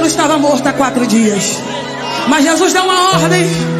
estava morto há 4 dias. Mas Jesus deu uma ordem.